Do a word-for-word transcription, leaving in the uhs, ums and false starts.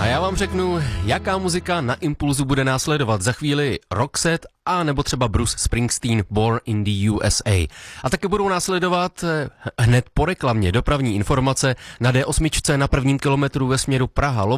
A já vám řeknu, jaká muzika na Impulzu bude následovat. Za chvíli Roxette a nebo třeba Bruce Springsteen, Born in the U S A. A taky budou následovat hned po reklamě dopravní informace na D osm na prvním kilometru ve směru Praha.